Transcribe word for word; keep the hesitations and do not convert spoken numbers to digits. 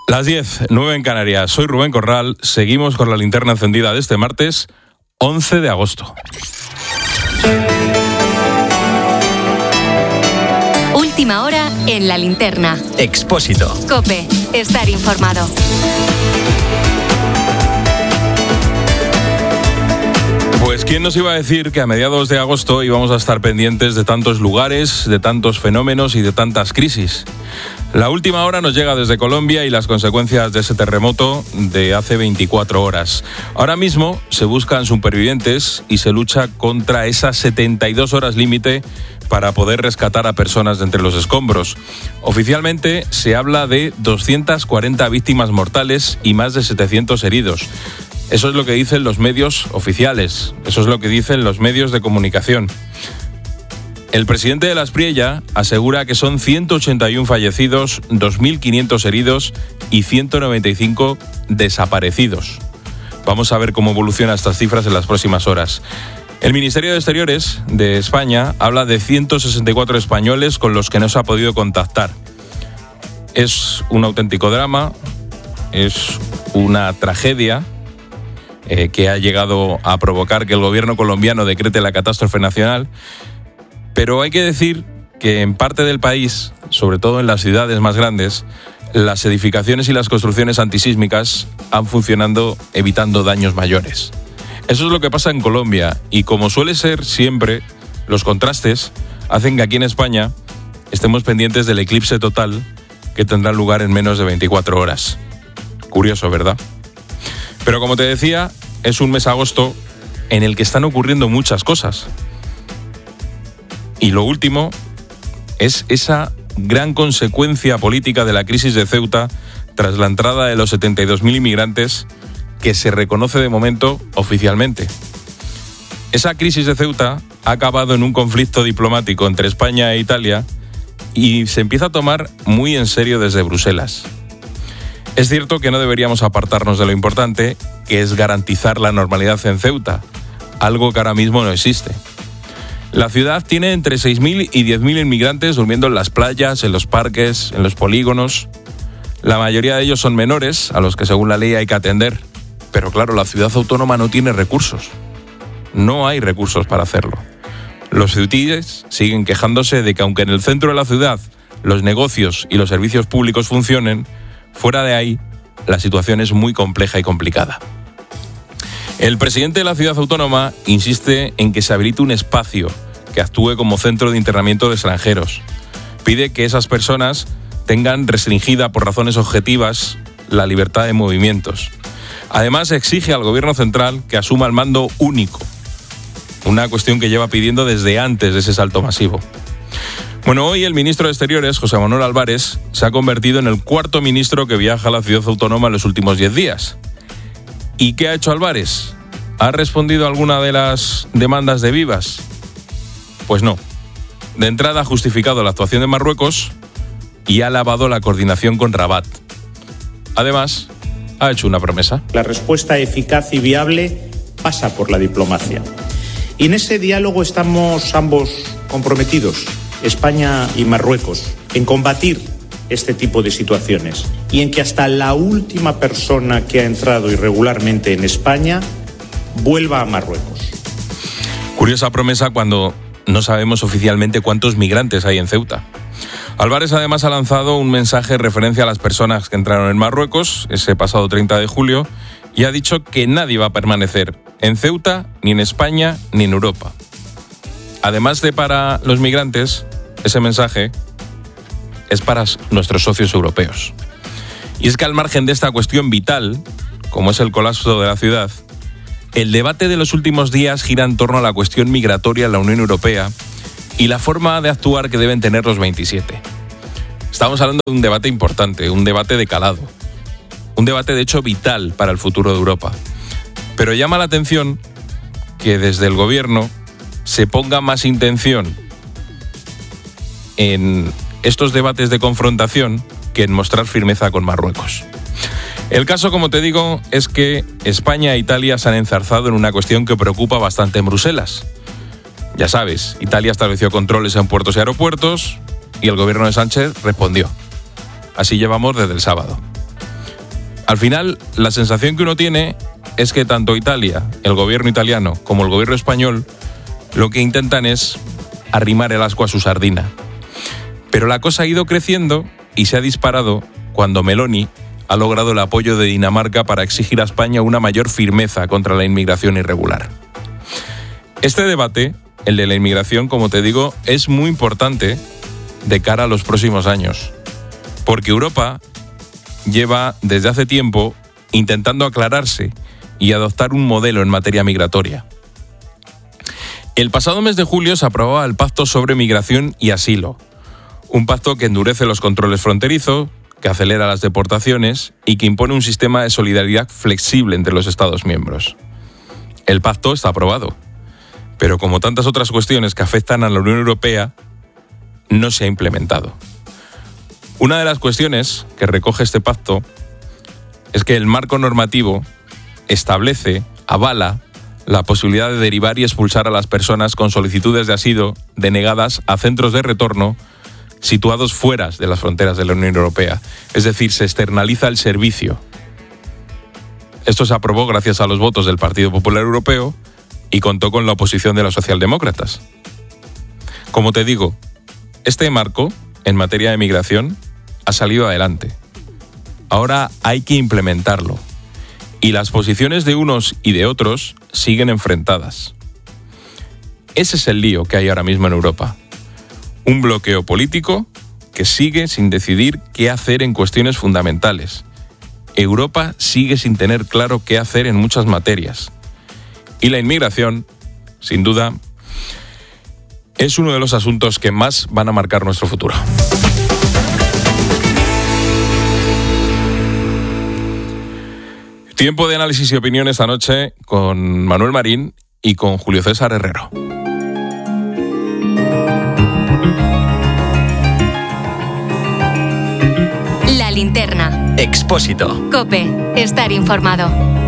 Las diez, nueve en Canarias. Soy Rubén Corral. Seguimos con la linterna encendida de este martes, once de agosto. Última hora en la linterna. Expósito. COPE. Estar informado. Pues quién nos iba a decir que a mediados de agosto íbamos a estar pendientes de tantos lugares, de tantos fenómenos y de tantas crisis. La última hora nos llega desde Colombia y las consecuencias de ese terremoto de hace veinticuatro horas. Ahora mismo se buscan supervivientes y se lucha contra esas setenta y dos horas límite para poder rescatar a personas de entre los escombros. Oficialmente se habla de doscientas cuarenta víctimas mortales y más de setecientos heridos. Eso es lo que dicen los medios oficiales, eso es lo que dicen los medios de comunicación. El presidente de la Aspriella asegura que son ciento ochenta y uno fallecidos, dos mil quinientos heridos y ciento noventa y cinco desaparecidos. Vamos a ver cómo evolucionan estas cifras en las próximas horas. El Ministerio de Exteriores de España habla de ciento sesenta y cuatro españoles con los que no se ha podido contactar. Es un auténtico drama, es una tragedia eh, que ha llegado a provocar que el gobierno colombiano decrete la catástrofe nacional. Pero hay que decir que en parte del país, sobre todo en las ciudades más grandes, las edificaciones y las construcciones antisísmicas han funcionado evitando daños mayores. Eso es lo que pasa en Colombia y como suele ser siempre, los contrastes hacen que aquí en España estemos pendientes del eclipse total que tendrá lugar en menos de veinticuatro horas. Curioso, ¿verdad? Pero como te decía, es un mes agosto en el que están ocurriendo muchas cosas. Y lo último es esa gran consecuencia política de la crisis de Ceuta tras la entrada de los setenta y dos mil inmigrantes que se reconoce de momento oficialmente. Esa crisis de Ceuta ha acabado en un conflicto diplomático entre España e Italia y se empieza a tomar muy en serio desde Bruselas. Es cierto que no deberíamos apartarnos de lo importante, que es garantizar la normalidad en Ceuta, algo que ahora mismo no existe. La ciudad tiene entre seis mil y diez mil inmigrantes durmiendo en las playas, en los parques, en los polígonos. La mayoría de ellos son menores, a los que según la ley hay que atender. Pero claro, la ciudad autónoma no tiene recursos. No hay recursos para hacerlo. Los ceutíes siguen quejándose de que aunque en el centro de la ciudad los negocios y los servicios públicos funcionen, fuera de ahí la situación es muy compleja y complicada. El presidente de la ciudad autónoma insiste en que se habilite un espacio que actúe como centro de internamiento de extranjeros. Pide que esas personas tengan restringida por razones objetivas la libertad de movimientos. Además, exige al gobierno central que asuma el mando único, una cuestión que lleva pidiendo desde antes de ese salto masivo. Bueno, hoy el ministro de Exteriores, José Manuel Álvarez, se ha convertido en el cuarto ministro que viaja a la ciudad autónoma en los últimos diez días. ¿Y qué ha hecho Álvarez? ¿Ha respondido a alguna de las demandas de Vivas? Pues no. De entrada ha justificado la actuación de Marruecos y ha alabado la coordinación con Rabat. Además, ha hecho una promesa. La respuesta eficaz y viable pasa por la diplomacia. Y en ese diálogo estamos ambos comprometidos, España y Marruecos, en combatir este tipo de situaciones y en que hasta la última persona que ha entrado irregularmente en España vuelva a Marruecos. Curiosa promesa cuando no sabemos oficialmente cuántos migrantes hay en Ceuta. Álvarez además ha lanzado un mensaje en referencia a las personas que entraron en Marruecos ese pasado treinta de julio y ha dicho que nadie va a permanecer en Ceuta, ni en España, ni en Europa. Además de para los migrantes, ese mensaje es para nuestros socios europeos. Y es que al margen de esta cuestión vital, como es el colapso de la ciudad, el debate de los últimos días gira en torno a la cuestión migratoria en la Unión Europea y la forma de actuar que deben tener los veintisiete. Estamos hablando de un debate importante, un debate de calado, un debate de hecho vital para el futuro de Europa. Pero llama la atención que desde el gobierno se ponga más intención en estos debates de confrontación que en mostrar firmeza con Marruecos. El caso, como te digo, es que España e Italia se han enzarzado en una cuestión que preocupa bastante en Bruselas. Ya sabes, Italia estableció controles en puertos y aeropuertos y el gobierno de Sánchez respondió. Así llevamos desde el sábado. Al final, la sensación que uno tiene es que tanto Italia, el gobierno italiano, como el gobierno español, lo que intentan es arrimar el ascua a su sardina. Pero la cosa ha ido creciendo y se ha disparado cuando Meloni ha logrado el apoyo de Dinamarca para exigir a España una mayor firmeza contra la inmigración irregular. Este debate, el de la inmigración, como te digo, es muy importante de cara a los próximos años, porque Europa lleva desde hace tiempo intentando aclararse y adoptar un modelo en materia migratoria. El pasado mes de julio se aprobaba el Pacto sobre Migración y Asilo, un pacto que endurece los controles fronterizos, que acelera las deportaciones y que impone un sistema de solidaridad flexible entre los Estados miembros. El pacto está aprobado, pero como tantas otras cuestiones que afectan a la Unión Europea, no se ha implementado. Una de las cuestiones que recoge este pacto es que el marco normativo establece, avala, la posibilidad de derivar y expulsar a las personas con solicitudes de asilo denegadas a centros de retorno situados fuera de las fronteras de la Unión Europea. Es decir, se externaliza el servicio. Esto se aprobó gracias a los votos del Partido Popular Europeo y contó con la oposición de los socialdemócratas. Como te digo, este marco, en materia de migración, ha salido adelante. Ahora hay que implementarlo. Y las posiciones de unos y de otros siguen enfrentadas. Ese es el lío que hay ahora mismo en Europa. Un bloqueo político que sigue sin decidir qué hacer en cuestiones fundamentales. Europa sigue sin tener claro qué hacer en muchas materias. Y la inmigración, sin duda, es uno de los asuntos que más van a marcar nuestro futuro. Tiempo de análisis y opinión esta noche con Manuel Marín y con Julio César Herrero. La linterna. Expósito. COPE. Estar informado.